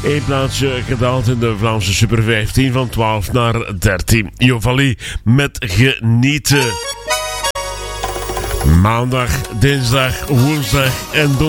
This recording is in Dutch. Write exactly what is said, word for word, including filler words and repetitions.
Eén plaatsje gedaald in de Vlaamse Super vijftien van twaalf naar dertien. Jovalie met Genieten. Maandag, dinsdag, woensdag en donderdag.